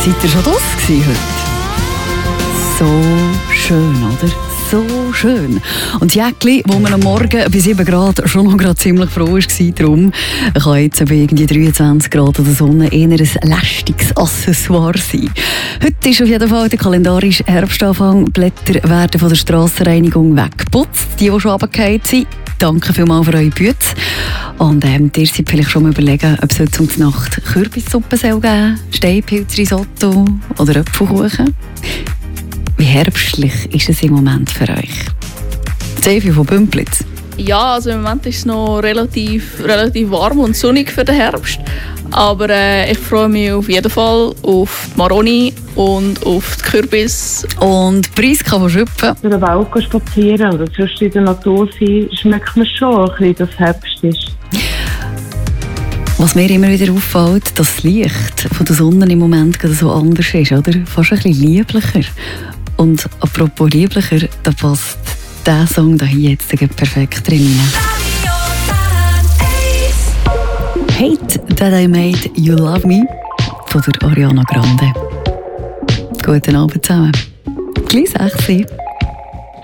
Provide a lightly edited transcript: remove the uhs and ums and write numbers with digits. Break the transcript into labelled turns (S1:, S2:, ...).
S1: Seid ihr schon draus gewesen heute? So schön, oder? So schön. Und das Jäckli, wo man am Morgen bei 7 Grad schon noch gerade ziemlich froh war, darum kann jetzt bei irgendwie 23 Grad oder Sonne eher ein lästiges Accessoire sein. Heute ist auf jeden Fall der kalendarische Herbstanfang. Blätter werden von der Strassenreinigung weggeputzt. Die schon runtergefallen sind, danke vielmals für eure Bütze. Und ihr seid vielleicht schon mal überlegen, ob es heute um die Nacht Kürbissuppe geben soll, Steinpilzrisotto oder Apfelkuchen. Wie herbstlich ist es im Moment für euch? Steffi von Bümplitz.
S2: Ja, also im Moment ist es noch relativ warm und sonnig für den Herbst. Aber ich freue mich auf jeden Fall auf die Maroni und auf die Kürbis.
S1: Und Priska von Schüpfen.
S3: In der Wald spazieren oder sonst in der Natur sein, schmeckt man schon ein bisschen, dass es Herbst ist.
S1: Was mir immer wieder auffällt, dass das Licht von der Sonne im Moment gerade so anders ist, oder? Fast ein bisschen lieblicher. Und apropos lieblicher, da passt dieser Song hier jetzt perfekt drin. Hate That I Made You Love Me von der Ariana Grande. Guten Abend zusammen. Gleich 6.